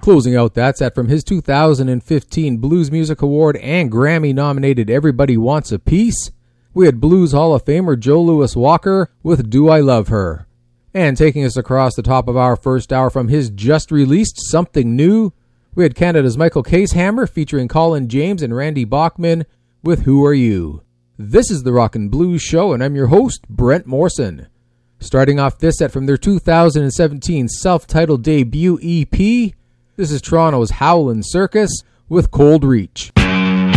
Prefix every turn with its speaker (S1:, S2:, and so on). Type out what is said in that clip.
S1: Closing out that set from his 2015 Blues Music Award and Grammy-nominated Everybody Wants a Piece, we had Blues Hall of Famer Joe Louis Walker with Do I Love Her. And taking us across the top of our first hour from his just-released Something New, we had Canada's Michael Casehammer featuring Colin James and Randy Bachman with Who Are You? This is the Rockin' Blues Show, and I'm your host, Brent Morrison. Starting off this set from their 2017 self-titled debut EP, this is Toronto's Howlin' Circus with Cold Reach.